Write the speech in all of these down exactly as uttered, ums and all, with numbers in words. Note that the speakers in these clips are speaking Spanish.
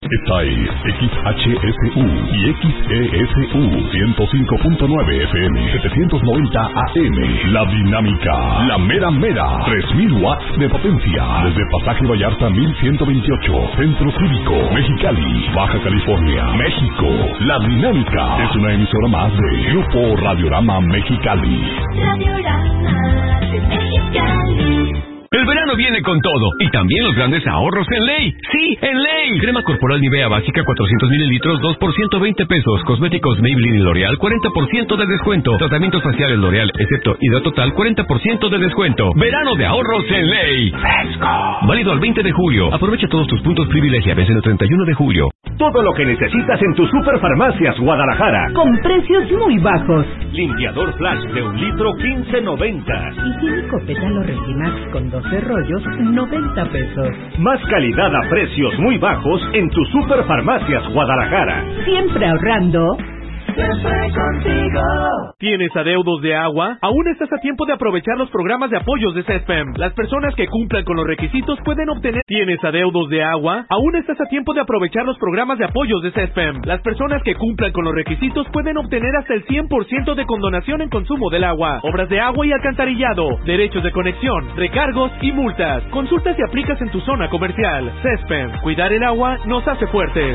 Esta es X H S U y X E S U ciento cinco punto nueve F M, setecientos noventa A M. La Dinámica, la mera mera, tres mil watts de potencia. Desde Pasaje Vallarta mil ciento veintiocho, Centro Cívico, Mexicali, Baja California, México. La Dinámica es una emisora más de Grupo Radiorama Mexicali. Radiorama Mexicali. El verano viene con todo, y también los grandes ahorros en Ley. ¡Sí, en Ley! Crema corporal Nivea básica cuatrocientos mililitros, dos por ciento veinte pesos. Cosméticos Maybelline y L'Oreal, cuarenta por ciento de descuento. Tratamientos faciales L'Oreal, excepto Hidratotal, cuarenta por ciento de descuento. Verano de ahorros en Ley. ¡Fresco! Válido al veinte de julio. Aprovecha todos tus puntos privilegiables en el treinta y uno de julio. Todo lo que necesitas en tu Superfarmacias Guadalajara. Con precios muy bajos. Limpiador Flash de un litro, quince noventa. Higiénico Pétalo Regimax con doce rollos, noventa pesos. Más calidad a precios muy bajos en tu Superfarmacias Guadalajara. Siempre ahorrando. Siempre contigo. ¿Tienes adeudos de agua? Aún estás a tiempo de aprovechar los programas de apoyos de CESPEM. Las personas que cumplan con los requisitos pueden obtener... ¿Tienes adeudos de agua? Aún estás a tiempo de aprovechar los programas de apoyos de CESPEM. Las personas que cumplan con los requisitos pueden obtener hasta el cien por ciento de condonación en consumo del agua, obras de agua y alcantarillado, derechos de conexión, recargos y multas. Consulta si aplicas en tu zona comercial. CESPEM. Cuidar el agua nos hace fuertes.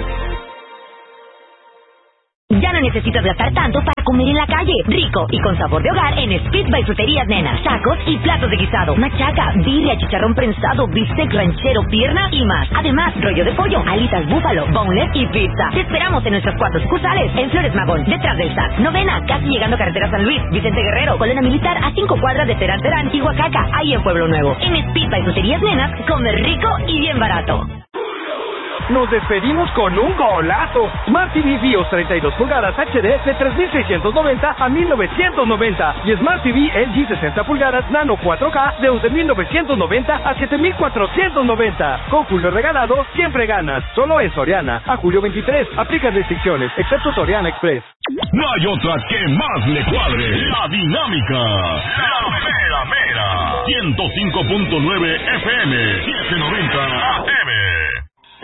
Ya no necesitas gastar tanto para comer en la calle. Rico y con sabor de hogar en Speed by Fruterías Nena. Tacos y platos de guisado, machaca, birria, chicharrón prensado, bistec ranchero, pierna y más. Además, rollo de pollo, alitas búfalo, boneless y pizza. Te esperamos en nuestras cuatro sucursales. En Flores Magón, detrás del S A T. Novena, casi llegando a Carretera San Luis. Vicente Guerrero, Colena Militar, a cinco cuadras de Terán Terán y Huacaca, ahí en Pueblo Nuevo. En Speed by Fruterías Nenas, comer rico y bien barato. Nos despedimos con un golazo. Smart T V BIOS treinta y dos pulgadas H D de tres mil seiscientos noventa a mil novecientos noventa y Smart T V L G sesenta pulgadas Nano cuatro K de once mil novecientos noventa a siete mil cuatrocientos noventa. Con Julio regalado siempre ganas. Solo en Soriana a julio veintitrés. Aplica restricciones, excepto Soriana Express. No hay otra que más le cuadre. La Dinámica. La mera mera. ciento cinco punto nueve F M, setecientos noventa A M.